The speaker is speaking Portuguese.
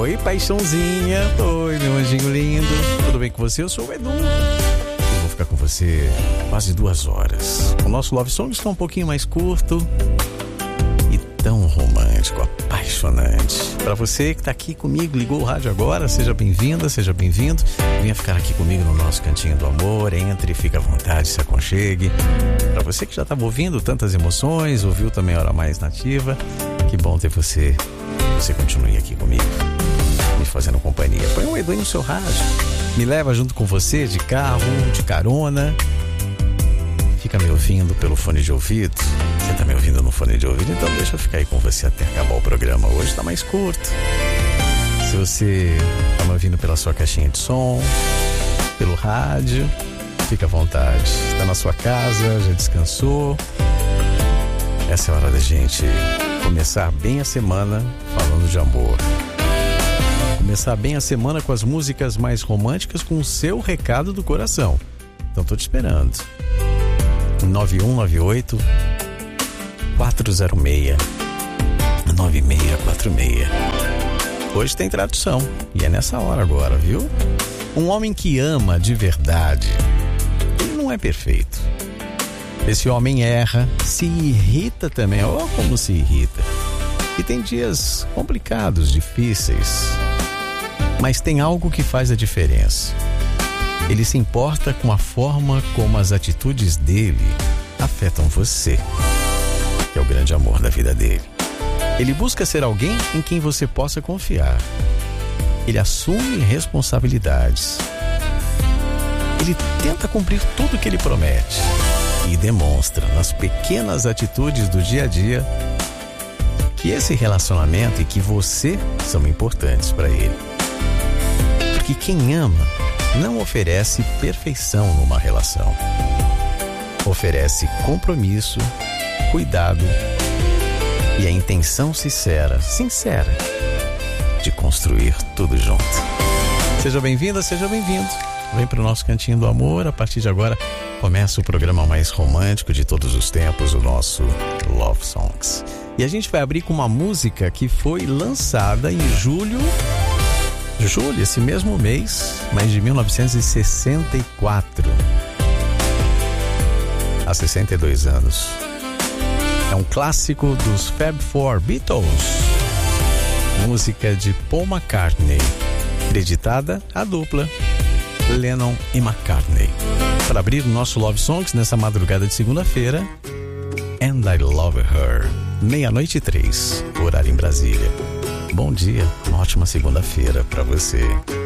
Oi, paixãozinha. Oi, meu anjinho lindo. Tudo bem com você? Eu sou o Edu. Eu vou ficar com você quase 2 horas. O nosso Love Song está um pouquinho mais curto e tão romântico, apaixonante. Para você que está aqui comigo, ligou o rádio agora, seja bem-vinda, seja bem-vindo. Venha ficar aqui comigo no nosso cantinho do amor. Entre, fica à vontade, se aconchegue. Para você que já estava ouvindo tantas emoções, ouviu também a Hora Mais Nativa, que bom ter você. Você continue aqui comigo, me fazendo companhia. Põe um Edu aí no seu rádio, me leva junto com você de carro, de carona. Fica me ouvindo pelo fone de ouvido. Você tá me ouvindo no fone de ouvido? Então deixa eu ficar aí com você até acabar o programa. Hoje tá mais curto. Se você tá me ouvindo pela sua caixinha de som, pelo rádio, fica à vontade. Tá na sua casa, já descansou. Essa é a hora da gente começar bem a semana falando de amor. Começar bem a semana com as músicas mais românticas, com o seu recado do coração. Então tô te esperando. 9198 406 9646. Hoje tem tradução e é nessa hora agora, viu? Um homem que ama de verdade, ele não é perfeito. Esse homem erra, se irrita também. Oh, como se irrita. E tem dias complicados, difíceis. Mas tem algo que faz a diferença. Ele se importa com a forma como as atitudes dele afetam você, que é o grande amor da vida dele. Ele busca ser alguém em quem você possa confiar. Ele assume responsabilidades. Ele tenta cumprir tudo o que ele promete. E demonstra nas pequenas atitudes do dia a dia que esse relacionamento e que você são importantes para ele. Porque quem ama não oferece perfeição numa relação. Oferece compromisso, cuidado e a intenção sincera de construir tudo junto. Seja bem-vinda, seja bem-vindo. Vem para o nosso cantinho do amor. A partir de agora começa o programa mais romântico de todos os tempos, o nosso Love Songs. E a gente vai abrir com uma música que foi lançada em julho, esse mesmo mês, mas de 1964. Há 62 anos. É um clássico dos Fab Four Beatles. Música de Paul McCartney, creditada à dupla Lennon e McCartney. Para abrir o nosso Love Songs nessa madrugada de segunda-feira, And I Love Her, 00:03, horário em Brasília. Bom dia, uma ótima segunda-feira para você.